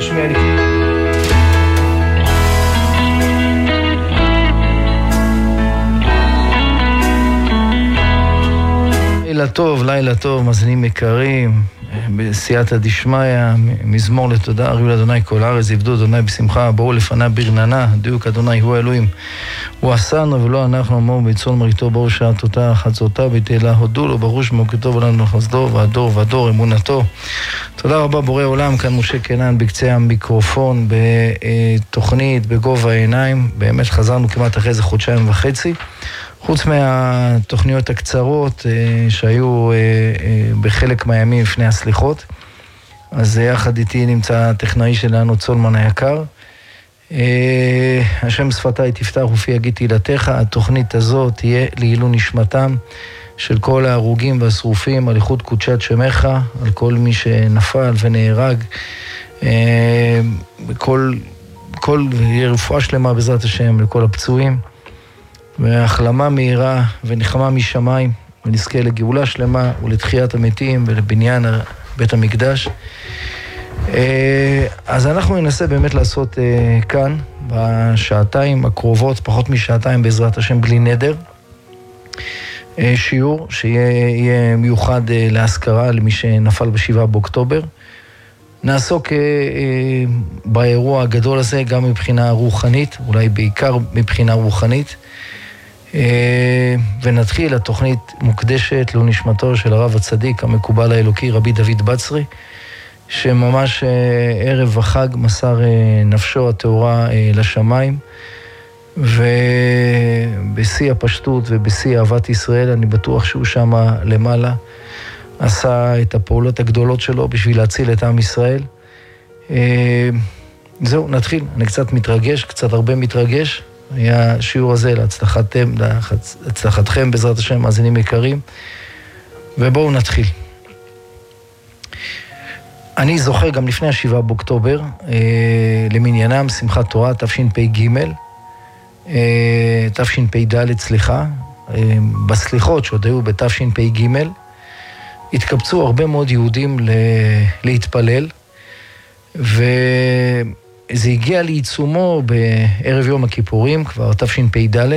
להשמיע לי. לילה טוב, מאזינים יקרים, בסייעתא דשמיא, מזמור לתודה, הריעו לאדוני כל הארץ, עבדו אדוני בשמחה, בואו לפניו ברננה, דיוק אדוני הוא אלוהים, הוא עשנו ולא אנחנו, אמרו בצאן מרעיתו, בואו שעתותיו, חצותיו, בתהילה הודו לו, ברוך שמו כטוב לנו לחסדו, והדור והדור אמונתו. תודה רבה בורא עולם, כאן משה קינן בקצה המיקרופון, בתוכנית בגובה העיניים, באמת חזרנו כמעט אחרי זה חודשיים וחצי, חוץ מהתוכניות הקצרות שהיו בחלק מהימים לפני הסליחות. אז יחד איתי נמצא הטכנאי שלנו, צולמן היקר. השם שפתיי תפתח ופי יגיד תהילתך. התוכנית הזאת תהיה לעילוי נשמתם של כל ההרוגים והשרופים, על איחוד קודשת שמך, על כל מי שנפל ונהרג. כל רפואה שלמה בעזרת השם לכל הפצועים. והחלמה מהירה ונחמה משמיים, ונזכה לגאולה שלמה ולתחיית המתים ולבניין בית המקדש. אז אנחנו ננסה באמת לעשות כאן, בשעתיים הקרובות, פחות משעתיים בעזרת השם בלי נדר, שיעור שיהיה מיוחד להזכרה למי שנפל ב7 באוקטובר. נעסוק באירוע הגדול הזה גם מבחינה רוחנית, אולי בעיקר מבחינה רוחנית, ונתחיל. התוכנית מוקדשת לנשמתו של הרב הצדיק המקובל האלוקי רבי דוד בצרי, שממש ערב החג מסר נפשו הטהורה לשמיים, ובשיא הפשטות ובשיא אהבת ישראל, אני בטוח שהוא שם למעלה עשה את הפעולות הגדולות שלו בשביל להציל את עם ישראל. זהו, נתחיל. אני קצת מתרגש, קצת הרבה מתרגש. היה השיעור הזה להצלחתכם בעזרת השם, מאזינים יקרים. ובואו נתחיל. אני זוכר גם לפני 7 באוקטובר, למניינם שמחת תורה תשפ"ג, תשפ"ד, סליחה, בסליחות שעוד היו בתשפ"ג, התקבצו הרבה מאוד יהודים להתפלל, וזה הגיע לעיצומו בערב יום הכיפורים, כבר תשפ"ד,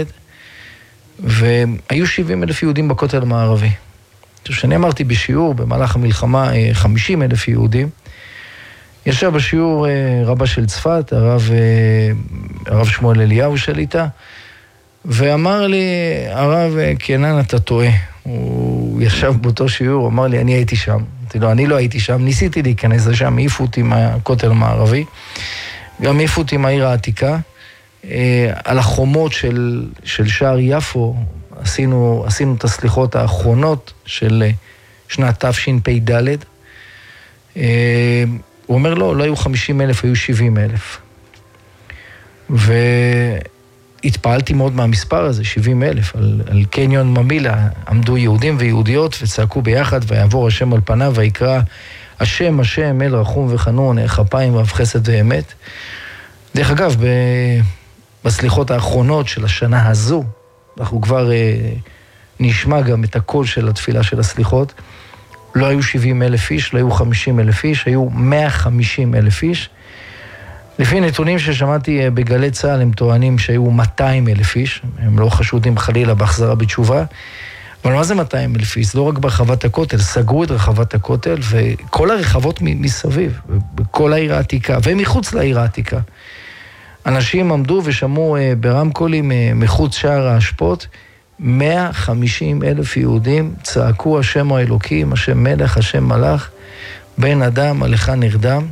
והיו 70,000 יהודים בכותל המערבי. כשאני אמרתי בשיעור, במהלך המלחמה 50,000 יהודים, ישב בשיעור רבה של צפת, הרב שמואל אליהו שליטה, ואמר לי, הרב קינן, אתה טועה. הוא ישב באותו שיעור, אמר לי, אני הייתי שם. אמרתי לו, אני לא הייתי שם, ניסיתי להיכנס לשם, העיפו אותי מהכותל המערבי, גם העיפו אותי מהעיר העתיקה. על החומות של שער יפו, עשינו את הסליחות האחרונות של שנת תשפ"ד. הוא אומר, לא היו 50,000, היו 70,000. התפעלתי מאוד מהמספר הזה, 70,000, על קניון ממילה, עמדו יהודים ויהודיות וצעקו ביחד, ויעבור השם על פניו ויקרא, השם, השם, אל רחום וחנון, איך אפיים ואף חסד ואמת. דרך אגב, בסליחות האחרונות של השנה הזו, אנחנו כבר נשמע גם את הקול של התפילה של הסליחות, לא היו 70,000 איש, לא היו 50,000 איש, היו 150,000 איש. לפי נתונים ששמעתי בגלי צהל, הם טוענים שהיו 200,000 איש, הם לא חשודים חלילה בהחזרה בתשובה, אבל מה זה 200,000 איש? לא רק ברחבת הכותל, סגרו את רחבת הכותל, וכל הרחבות מסביב, בכל העיר העתיקה, ומחוץ לעיר העתיקה. אנשים עמדו ושמעו ברמקולים מחוץ שער האשפות, 150,000 יהודים צעקו השם האלוקים, השם מלך, השם מלך, בן אדם עליך נרדם,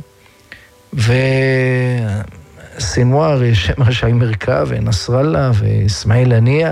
וסינואר, שם רשעי מרכב, ונסרלה, ואסמאעיל הנייה,